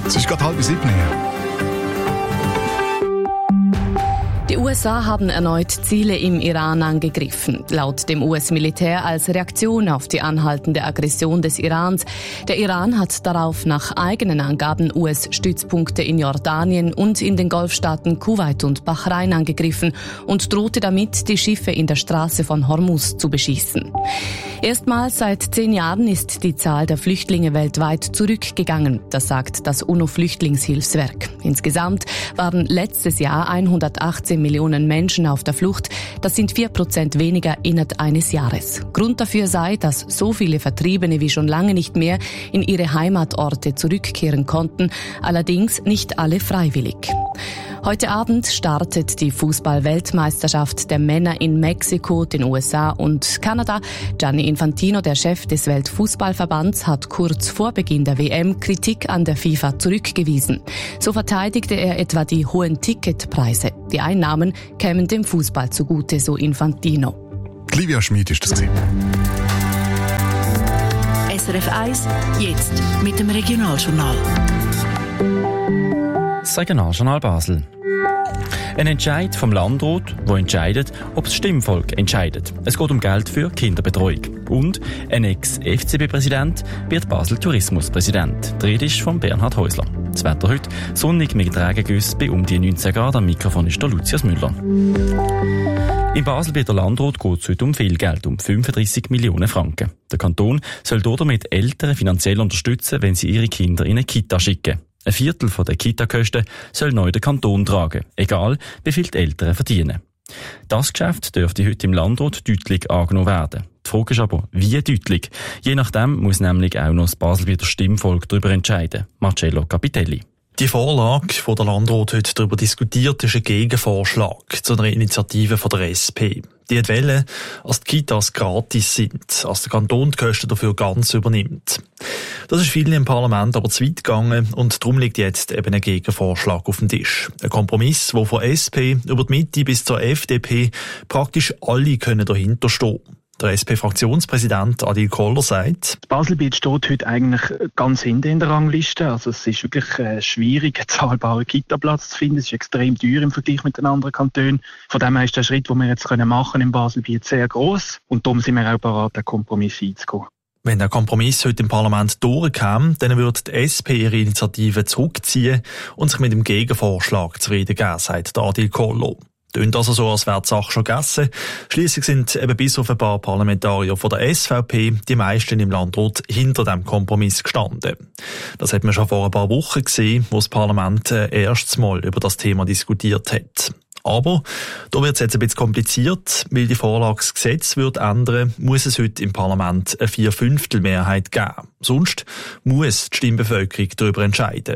Es ist gerade 6:30. Die USA haben erneut Ziele im Iran angegriffen, laut dem US-Militär als Reaktion auf die anhaltende Aggression des Irans. Der Iran hat darauf nach eigenen Angaben US-Stützpunkte in Jordanien und in den Golfstaaten Kuwait und Bahrain angegriffen und drohte damit, die Schiffe in der Straße von Hormuz zu beschießen. Erstmals seit 10 Jahren ist die Zahl der Flüchtlinge weltweit zurückgegangen, das sagt das UNO-Flüchtlingshilfswerk. Insgesamt waren letztes Jahr 118 Millionen Menschen auf der Flucht. Das sind 4% weniger innerhalb eines Jahres. Grund dafür sei, dass so viele Vertriebene wie schon lange nicht mehr in ihre Heimatorte zurückkehren konnten, allerdings nicht alle freiwillig. Heute Abend startet die Fußball-Weltmeisterschaft der Männer in Mexiko, den USA und Kanada. Gianni Infantino, der Chef des Weltfußballverbands, hat kurz vor Beginn der WM Kritik an der FIFA zurückgewiesen. So verteidigte er etwa die hohen Ticketpreise. Die Einnahmen kämen dem Fußball zugute, so Infantino. Livia Schmid ist das. SRF 1, jetzt mit dem Regionaljournal. Das Regionaljournal Basel. Ein Entscheid vom Landrat, der entscheidet, ob das Stimmvolk entscheidet. Es geht um Geld für Kinderbetreuung. Und ein Ex-FCB-Präsident wird Basel-Tourismus-Präsident. Die Rede ist von Bernhard Häusler. Das Wetter heute sonnig mit Regengüssen bei um die 19 Grad. Am Mikrofon ist der Lucius Müller. In Basel wird der Landrat geht es heute um viel Geld, um 35 Millionen Franken. Der Kanton soll damit Eltern finanziell unterstützen, wenn sie ihre Kinder in eine Kita schicken. Ein Viertel der Kita-Kosten soll neu der Kanton tragen, egal wie viel die Eltern verdienen. Das Geschäft dürfte heute im Landrat deutlich angenommen werden. Die Frage ist aber, wie deutlich? Je nachdem muss nämlich auch noch das Baselbieter Stimmvolk darüber entscheiden. Marcello Capitelli. Die Vorlage, die der Landrat heute darüber diskutiert, ist ein Gegenvorschlag zu einer Initiative von der SP. Die wollen, dass die Kitas gratis sind, als der Kanton die Kosten dafür ganz übernimmt. Das ist vielen im Parlament aber zu weit gegangen und darum liegt jetzt eben ein Gegenvorschlag auf dem Tisch. Ein Kompromiss, wo von SP über die Mitte bis zur FDP praktisch alle können dahinter stehen. Der SP-Fraktionspräsident Adil Koller sagt: Das Baselbiet steht heute eigentlich ganz hinten in der Rangliste. Also es ist wirklich schwierig, einen zahlbaren Kita-Platz zu finden. Es ist extrem teuer im Vergleich mit den anderen Kantonen. Von dem her ist der Schritt, den wir jetzt machen im Baselbiet, sehr gross. Und darum sind wir auch bereit, den Kompromiss einzugehen. Wenn der Kompromiss heute im Parlament durchkäme, dann würde die SP ihre Initiative zurückziehen und sich mit dem Gegenvorschlag zufrieden geben, sagt Adil Koller. Tönt also so, als wäre die Sache schon gegessen. Schliesslich sind eben bis auf ein paar Parlamentarier von der SVP die meisten im Landrat hinter dem Kompromiss gestanden. Das hat man schon vor ein paar Wochen gesehen, wo das Parlament erstes Mal über das Thema diskutiert hat. Aber da wird es jetzt ein bisschen kompliziert, weil die Vorlage das Gesetz ändern, muss es heute im Parlament eine 4/5 geben. Sonst muss die Stimmbevölkerung darüber entscheiden.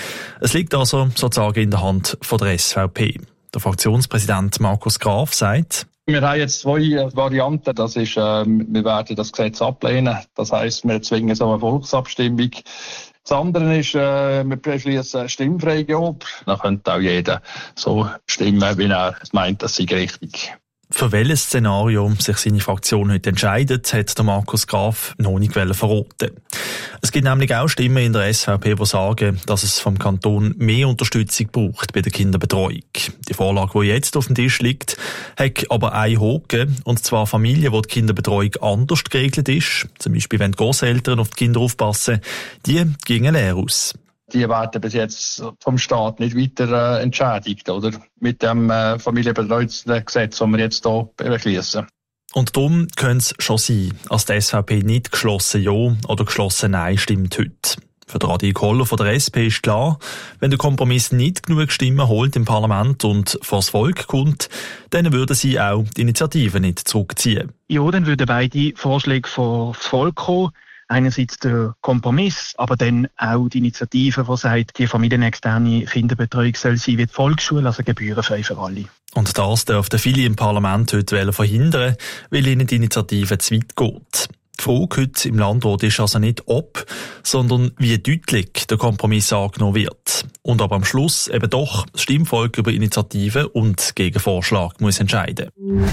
Es liegt also sozusagen in der Hand von der SVP. Der Fraktionspräsident Markus Graf sagt: Wir haben jetzt 2 Varianten. Das ist, wir werden das Gesetz ablehnen. Das heisst, wir zwingen so eine Volksabstimmung. Das andere ist, wir beschließen stimmfreie Ob. Dann könnte auch jeder so stimmen, wie er meint, das sei richtig. Für welches Szenario sich seine Fraktion heute entscheidet, hat der Markus Graf noch nicht verraten. Es gibt nämlich auch Stimmen in der SVP, die sagen, dass es vom Kanton mehr Unterstützung braucht bei der Kinderbetreuung. Die Vorlage, die jetzt auf dem Tisch liegt, hat aber einen Haken, und zwar Familien, wo die Kinderbetreuung anders geregelt ist, zum Beispiel wenn die Grosseltern auf die Kinder aufpassen, die gingen leer aus. Die werden bis jetzt vom Staat nicht weiter entschädigt, oder? Mit dem Familienbetreuungsgesetz, das wir jetzt hier beschließen. Und darum könnte es schon sein, als die SVP nicht geschlossen Ja oder geschlossen Nein stimmt heute. Für den Adil Koller von der SP ist klar, wenn der Kompromiss nicht genug Stimmen holt im Parlament und vors Volk kommt, dann würden sie auch die Initiative nicht zurückziehen. Ja, dann würden beide Vorschläge vors Volk kommen. Einerseits der Kompromiss, aber dann auch die Initiative, die sagt, die familienexterne Kinderbetreuung soll sein wie die Volksschule, also gebührenfrei für alle. Und das dürften viele im Parlament heute verhindern, weil ihnen die Initiative zu weit geht. Die Frage heute im Landrat ist also nicht ob, sondern wie deutlich der Kompromiss angenommen wird. Und aber am Schluss eben doch das Stimmvolk über Initiative und Gegenvorschlag muss entscheiden.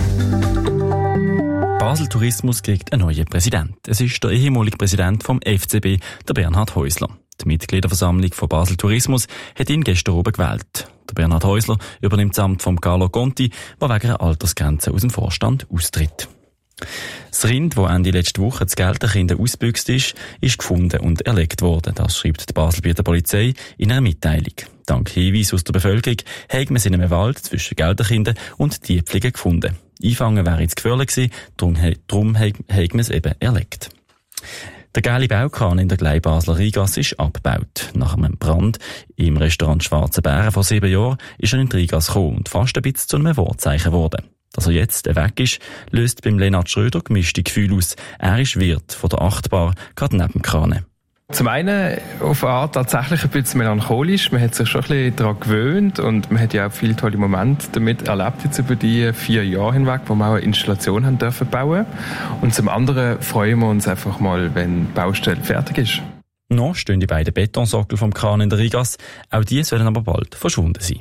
Basel Tourismus kriegt einen neuen Präsident. Es ist der ehemalige Präsident vom FCB, der Bernhard Häusler. Die Die Mitgliederversammlung von Basel Tourismus hat ihn gestern oben gewählt. Der Bernhard Häusler übernimmt das Amt von Carlo Conti, der wegen einer Altersgrenze aus dem Vorstand austritt. Das Rind, das Ende letzte Woche zu Gelterkinden ausgebüxt ist gefunden und erlegt worden. Das schreibt die Baselbieter Polizei in einer Mitteilung. Dank Hinweisen aus der Bevölkerung hat man es in einem Wald zwischen Gelterkinden und Tiefliegen gefunden. Einfangen wäre jetzt gefährlich gewesen, darum hat man es eben erlegt. Der gelbe Baukran in der Gleibasler Rheingasse ist abgebaut. Nach einem Brand im Restaurant Schwarze Bären vor 7 Jahren ist er in die Rheingasse gekommen und fast ein bisschen zu einem Wortzeichen geworden. Dass er jetzt weg ist, löst beim Lennart Schröder gemischte Gefühle aus. Er ist Wirt von der Achtbar, gerade neben dem Kran. Zum einen auf eine Art tatsächlich ein bisschen melancholisch. Man hat sich schon ein bisschen daran gewöhnt und man hat ja auch viele tolle Momente damit erlebt jetzt über die 4 Jahre hinweg, wo wir auch eine Installation haben dürfen bauen. Und zum anderen freuen wir uns einfach mal, wenn die Baustelle fertig ist. Noch stehen die beiden Betonsockel vom Kran in der Rheingasse. Auch die sollen aber bald verschwunden sein.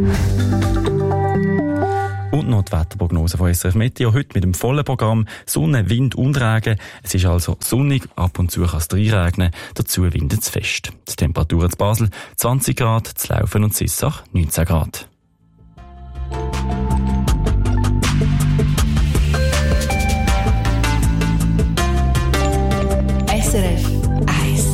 Und noch die Wetterprognose von SRF Meteo. Heute mit dem vollen Programm Sonne, Wind und Regen. Es ist also sonnig, ab und zu kann es reinregnen, dazu windet es fest. Die Temperatur in Basel 20 Grad, zu Laufen und Sissach 19 Grad. SRF 1.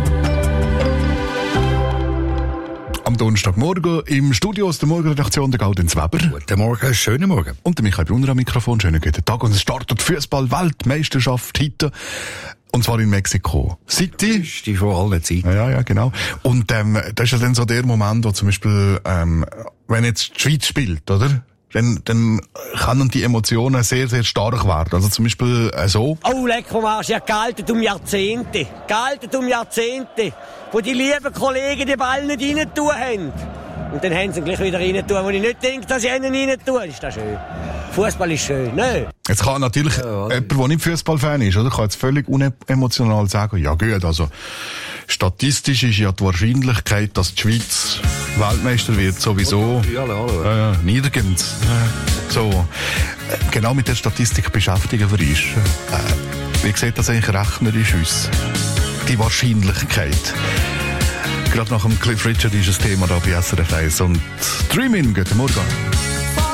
Am Donnerstagmorgen im Studio aus der Morgenredaktion der Gaudenz Weber. Guten Morgen, schönen Morgen. Und der Michael Brunner am Mikrofon. Schönen guten Tag. Und es startet Fußball-Weltmeisterschaft heute. Und zwar in Mexiko City. Die vor allen Zeiten. Ja, genau. Und das ist ja dann so der Moment, wo zum Beispiel, wenn jetzt die Schweiz spielt, oder? Dann können die Emotionen sehr, sehr stark werden. Also zum Beispiel so. Oh, leck vom Arsch, ja, gehalten um Jahrzehnte. Wo die lieben Kollegen den Ball nicht rein tun haben. Und dann haben sie ihn gleich wieder rein tun, wo ich nicht denke, dass sie ihn rein tun. Ist das schön? Fußball ist schön, ne? Jetzt kann natürlich jemand, der nicht Fußballfan ist, oder, kann jetzt völlig unemotional sagen, ja gut, also statistisch ist ja die Wahrscheinlichkeit, dass die Schweiz Weltmeister wird, sowieso niedergehend. So, genau mit der Statistik beschäftigen wir uns. Wie sieht das eigentlich rechnerisch aus? Die Wahrscheinlichkeit. Gerade nach dem Cliff Richard ist das Thema da bei SRF 1 und Dreamin', guten Morgen.